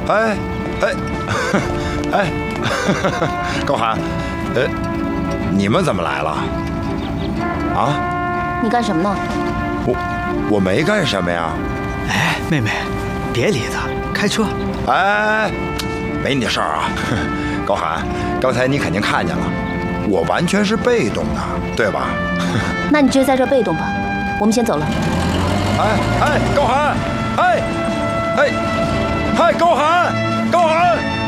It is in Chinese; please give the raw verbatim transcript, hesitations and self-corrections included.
哎哎哎，高寒，呃，你们怎么来了？啊？ 你干什么呢？ 我我没干什么呀。 哎，妹妹，别理他，开车。 哎，没你的事儿啊。高寒，刚才你肯定看见了，我完全是被动的，对吧？ 那你就在这被动吧，我们先走了。 哎哎，高寒，哎哎哎，高寒，高寒。